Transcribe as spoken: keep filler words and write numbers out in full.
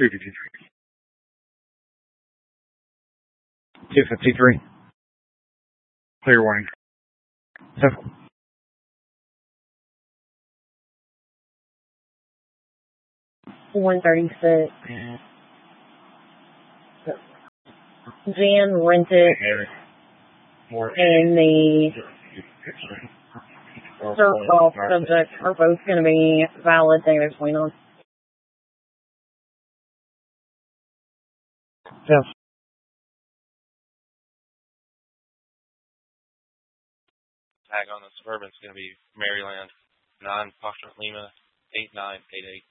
two fifty-three. two fifty-three. Clear warning. Seven. one thirty-six. Jan rented and the surf golf subjects are both going to be valid day between us. Yes. Tag on the Suburban is going to be Maryland, nine Foxtrot Lima, eight nine eight eight.